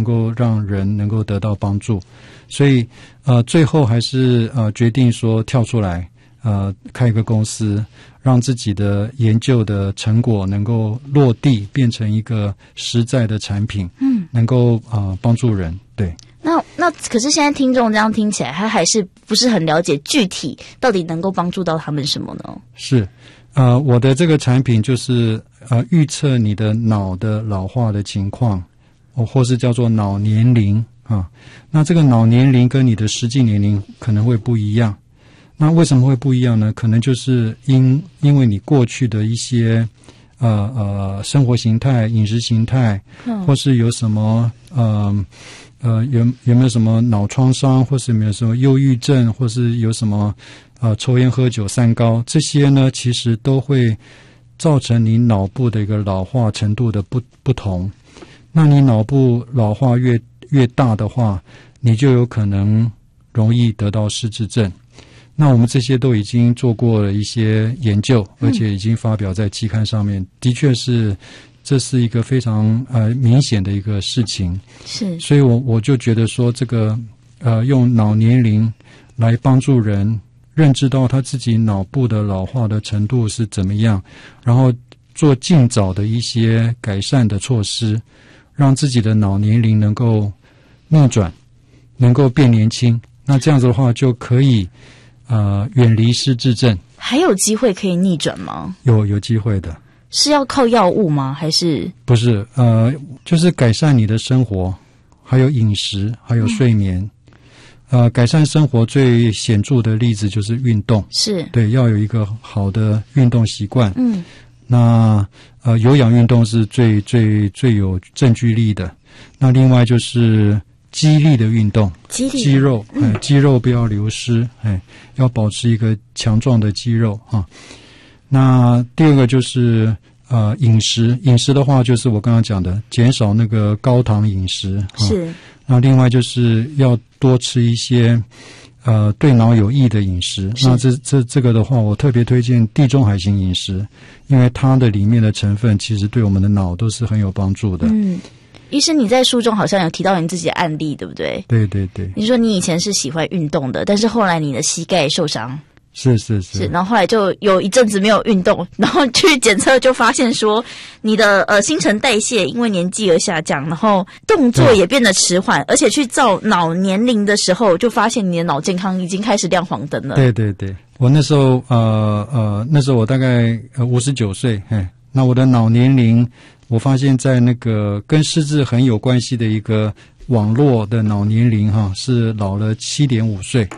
够让人能够得到帮助。所以最后还是决定说跳出来开一个公司，让自己的研究的成果能够落地，变成一个实在的产品，能够帮助人。对。 那可是现在听众这样听起来，他还是不是很了解具体到底能够帮助到他们什么呢？ 是，我的这个产品就是预测你的脑的老化的情况，或是叫做脑年龄啊。那这个脑年龄跟你的实际年龄可能会不一样。那为什么会不一样呢？可能就是因为你过去的一些生活形态、饮食形态，或是有什么有没有什么脑创伤，或是有没有什么忧郁症，或是有什么抽烟喝酒三高，这些呢其实都会造成你脑部的一个老化程度的不同。那你脑部老化越大的话，你就有可能容易得到失智症。那我们这些都已经做过了一些研究，而且已经发表在期刊上面，的确是这是一个非常明显的一个事情。 是， 所以我就觉得说这个用脑年龄来帮助人认知到他自己脑部的老化的程度是怎么样，然后做尽早的一些改善的措施，让自己的脑年龄能够逆转，能够变年轻。那这样子的话就可以远离失智症。 还有机会可以逆转吗？ 有机会的。 是要靠药物吗？还是不是？就是改善你的生活，还有饮食，还有睡眠。改善生活最显著的例子就是运动， 是对，要有一个好的运动习惯。那有氧运动是最有证据力的。那另外就是肌力的运动，肌肉，肌肉不要流失，要保持一个强壮的肌肉啊。那第二个就是饮食的话，就是我刚刚讲的，减少那个高糖饮食。 是。 那另外就是要多吃一些对脑有益的饮食。那这个的话，我特别推荐地中海型饮食，因为它的里面的成分其实对我们的脑都是很有帮助的。 医生，你在书中好像有提到你自己的案例，对不对？ 对对对。 你说你以前是喜欢运动的，但是后来你的膝盖受伤。 是， 然后后来就有一阵子没有运动，然后去检测就发现说你的新陈代谢因为年纪而下降，然后动作也变得迟缓，而且去照脑年龄的时候就发现你的脑健康已经开始亮黄灯了。 对对对，我那时候我大概59岁，那我的脑年龄我发现在那个跟失智很有关系的一个网络的脑年龄是老了7.5岁。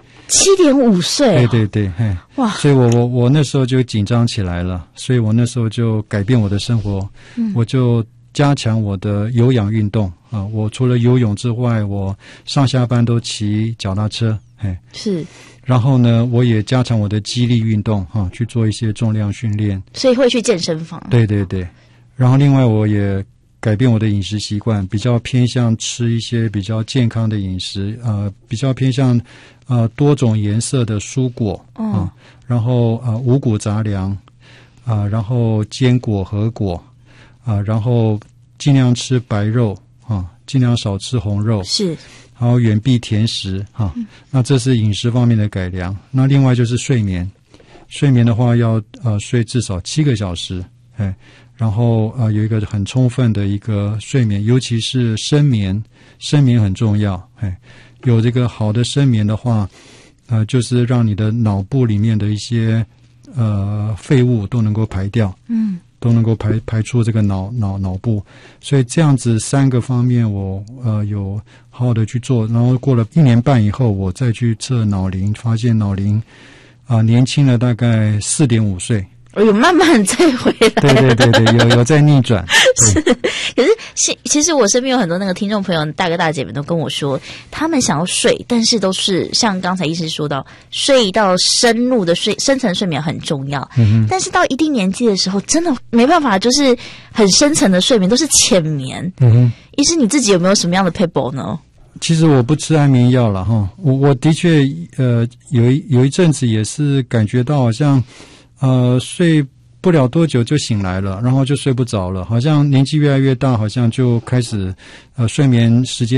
7.5岁、 对对对，哇！所以我那时候就紧张起来了，所以我那时候就改变我的生活，我就加强我的有氧运动啊。我除了游泳之外，我上下班都骑脚踏车， 是。 然后呢，我也加强我的肌力运动去做一些重量训练。 所以会去健身房。 对对对。然后另外我也改变我的饮食习惯，比较偏向吃一些比较健康的饮食，比较偏向多种颜色的蔬果然后五谷杂粮然后坚果核果然后尽量吃白肉尽量少吃红肉， 是， 然后远避甜食那这是饮食方面的改良。那另外就是睡眠的话要睡至少7个小时，然后有一个很充分的一个睡眠，尤其是深眠很重要。有这个好的深眠的话，就是让你的脑部里面的一些废物都能够排掉，都能够排出这个脑部。所以这样子3个方面我有好好的去做，然后过了1年半以后，我再去测脑龄，发现脑龄年轻了大概4.5岁。 有慢慢再回来， 对对对对，有在逆转。 是，可是其实我身边有很多那个听众朋友，大哥大姐们都跟我说，他们想要睡，但是都是像刚才医师说到，睡到深入的深层睡眠很重要，但是到一定年纪的时候，真的没办法，就是很深层的睡眠都是浅眠。医师你自己有没有什么样的 pebble 呢？ 其实我不吃安眠药了哈，我的确有一阵子也是感觉到好像睡不了多久就醒来了，然后就睡不着了，好像年纪越来越大，好像就开始睡眠时间